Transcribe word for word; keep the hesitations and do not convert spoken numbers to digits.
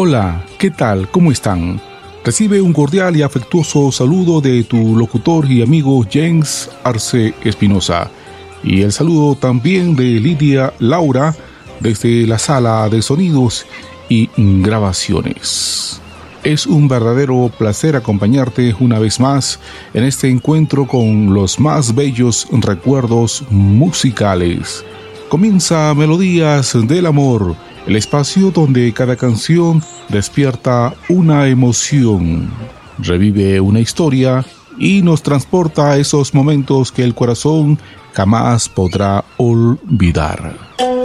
Hola, ¿qué tal? ¿Cómo están? Recibe un cordial y afectuoso saludo de tu locutor y amigo James Arce Espinosa y el saludo también de Lidia Laura desde la sala de sonidos y grabaciones. Es un verdadero placer acompañarte una vez más en este encuentro con los más bellos recuerdos musicales. Comienza Melodías del Amor, el espacio donde cada canción despierta una emoción, revive una historia y nos transporta a esos momentos que el corazón jamás podrá olvidar.